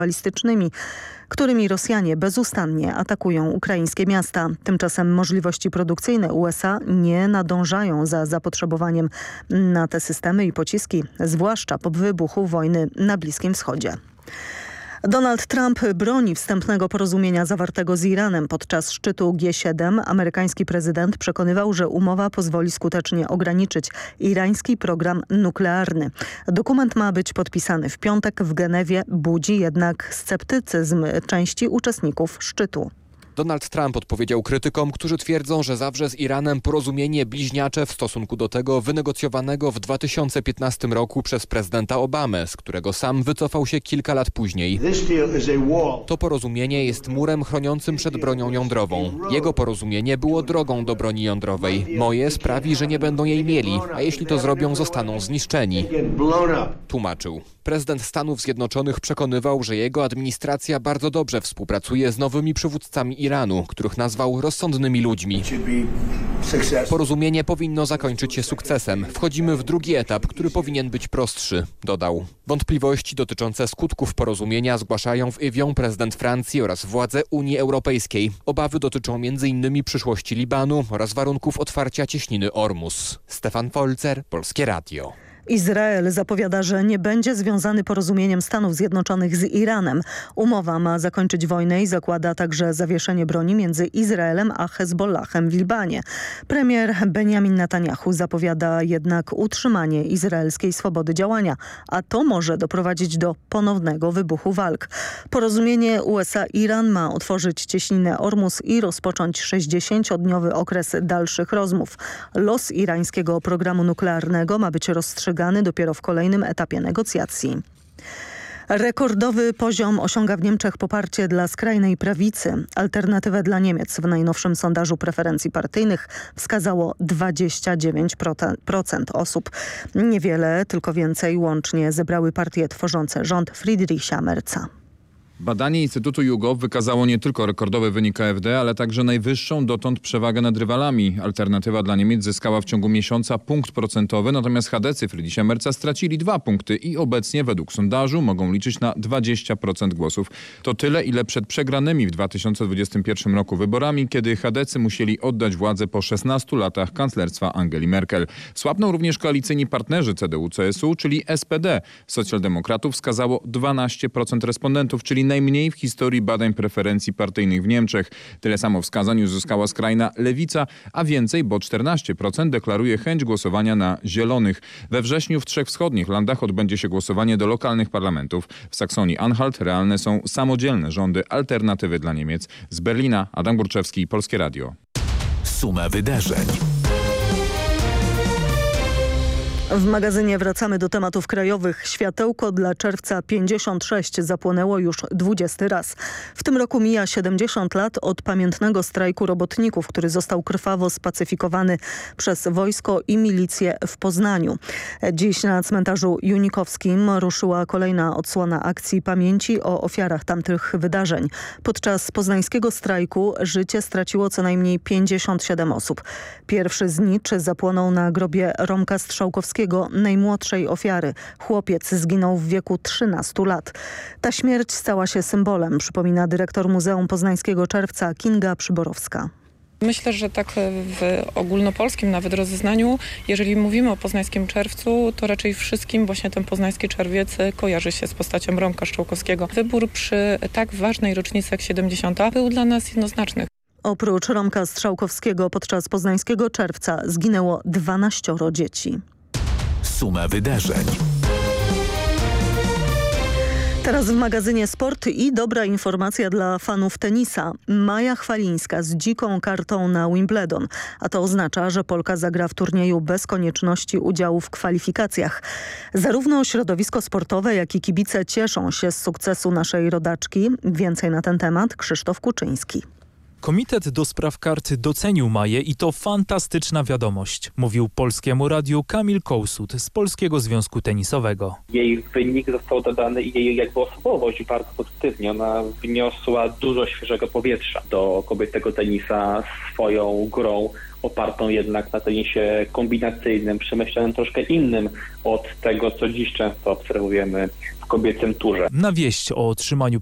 balistycznymi, którymi Rosjanie bezustannie atakują ukraińskie miasta. Tymczasem możliwości produkcyjne USA nie nadążają za zapotrzebowaniem na te systemy i pociski, zwłaszcza po wybuchu wojny na Bliskim Wschodzie. Donald Trump broni wstępnego porozumienia zawartego z Iranem podczas szczytu G7. Amerykański prezydent przekonywał, że umowa pozwoli skutecznie ograniczyć irański program nuklearny. Dokument ma być podpisany w piątek w Genewie, budzi jednak sceptycyzm części uczestników szczytu. Donald Trump odpowiedział krytykom, którzy twierdzą, że zawrze z Iranem porozumienie bliźniacze w stosunku do tego wynegocjowanego w 2015 roku przez prezydenta Obamę, z którego sam wycofał się kilka lat później. To porozumienie jest murem chroniącym przed bronią jądrową. Jego porozumienie było drogą do broni jądrowej. Moje sprawi, że nie będą jej mieli, a jeśli to zrobią, zostaną zniszczeni. Tłumaczył. Prezydent Stanów Zjednoczonych przekonywał, że jego administracja bardzo dobrze współpracuje z nowymi przywódcami Iranu, których nazwał rozsądnymi ludźmi. Porozumienie powinno zakończyć się sukcesem. Wchodzimy w drugi etap, który powinien być prostszy, dodał. Wątpliwości dotyczące skutków porozumienia zgłaszają w Evian prezydent Francji oraz władze Unii Europejskiej. Obawy dotyczą m.in. przyszłości Libanu oraz warunków otwarcia cieśniny Ormus. Stefan Folzer, Polskie Radio. Izrael zapowiada, że nie będzie związany porozumieniem Stanów Zjednoczonych z Iranem. Umowa ma zakończyć wojnę i zakłada także zawieszenie broni między Izraelem a Hezbollahem w Libanie. Premier Benjamin Netanyahu zapowiada jednak utrzymanie izraelskiej swobody działania, a to może doprowadzić do ponownego wybuchu walk. Porozumienie USA-Iran ma otworzyć cieśninę Ormus i rozpocząć 60-dniowy okres dalszych rozmów. Los irańskiego programu nuklearnego ma być rozstrzygany dopiero w kolejnym etapie negocjacji. Rekordowy poziom osiąga w Niemczech poparcie dla skrajnej prawicy. Alternatywę dla Niemiec w najnowszym sondażu preferencji partyjnych wskazało 29% osób. Niewiele, tylko więcej łącznie zebrały partie tworzące rząd Friedricha Merza. Badanie Instytutu YouGov wykazało nie tylko rekordowy wynik AfD, ale także najwyższą dotąd przewagę nad rywalami. Alternatywa dla Niemiec zyskała w ciągu miesiąca punkt procentowy, natomiast chadecy Friedricha Merza stracili 2 punkty i obecnie według sondażu mogą liczyć na 20% głosów. To tyle, ile przed przegranymi w 2021 roku wyborami, kiedy chadecy musieli oddać władzę po 16 latach kanclerstwa Angeli Merkel. Słabną również koalicyjni partnerzy CDU-CSU, czyli SPD. Socjaldemokratów wskazało 12% respondentów, czyli najmniej w historii badań preferencji partyjnych w Niemczech. Tyle samo wskazań uzyskała skrajna lewica, a więcej, bo 14% deklaruje chęć głosowania na zielonych. We wrześniu w 3 wschodnich landach odbędzie się głosowanie do lokalnych parlamentów. W Saksonii-Anhalt realne są samodzielne rządy Alternatywy dla Niemiec. Z Berlina Adam Burczewski, Polskie Radio. Suma wydarzeń. W magazynie wracamy do tematów krajowych. Światełko dla czerwca 56 zapłonęło już 20 raz. W tym roku mija 70 lat od pamiętnego strajku robotników, który został krwawo spacyfikowany przez wojsko i milicję w Poznaniu. Dziś na cmentarzu Junikowskim ruszyła kolejna odsłona akcji pamięci o ofiarach tamtych wydarzeń. Podczas poznańskiego strajku życie straciło co najmniej 57 osób. Pierwszy znicz zapłonął na grobie Romka Strzałkowskiego, najmłodszej ofiary. Chłopiec zginął w wieku 13 lat. Ta śmierć stała się symbolem, przypomina dyrektor Muzeum Poznańskiego Czerwca Kinga Przyborowska. Myślę, że tak w ogólnopolskim nawet rozeznaniu, jeżeli mówimy o poznańskim czerwcu, to raczej wszystkim właśnie ten poznański czerwiec kojarzy się z postacią Romka Strzałkowskiego. Wybór przy tak ważnej rocznicy jak 70 był dla nas jednoznaczny. Oprócz Romka Strzałkowskiego podczas poznańskiego czerwca zginęło 12 dzieci. Suma wydarzeń. Teraz w magazynie Sport i dobra informacja dla fanów tenisa. Maja Chwalińska z dziką kartą na Wimbledon. A to oznacza, że Polka zagra w turnieju bez konieczności udziału w kwalifikacjach. Zarówno środowisko sportowe, jak i kibice cieszą się z sukcesu naszej rodaczki. Więcej na ten temat Krzysztof Kuczyński. Komitet do spraw kart docenił Maję i to fantastyczna wiadomość, mówił Polskiemu Radiu Kamil Kołsut z Polskiego Związku Tenisowego. Jej wynik został dodany i jej osobowość bardzo pozytywnie. Ona wniosła dużo świeżego powietrza do kobiecego tenisa swoją grą opartą jednak na tenisie kombinacyjnym, przemyślanym troszkę innym od tego, co dziś często obserwujemy w kobiecym turze. Na wieść o otrzymaniu